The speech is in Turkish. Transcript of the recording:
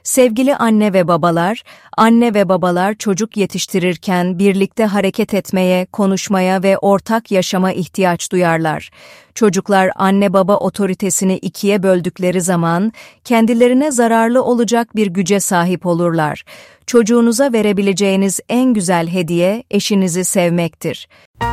Sevgili anne ve babalar çocuk yetiştirirken birlikte hareket etmeye, konuşmaya ve ortak yaşama ihtiyaç duyarlar. Çocuklar anne baba otoritesini ikiye böldükleri zaman kendilerine zararlı olacak bir güce sahip olurlar. Çocuğunuza verebileceğiniz en güzel hediye eşinizi sevmektir.